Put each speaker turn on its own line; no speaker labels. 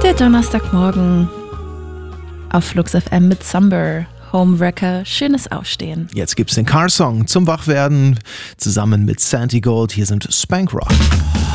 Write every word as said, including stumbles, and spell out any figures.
Der Donnerstagmorgen auf Flux F M mit Sumber, Homewrecker, schönes Aufstehen.
Jetzt gibt's den Car-Song zum Wachwerden zusammen mit Santi Gold. Hier sind Spank Rock.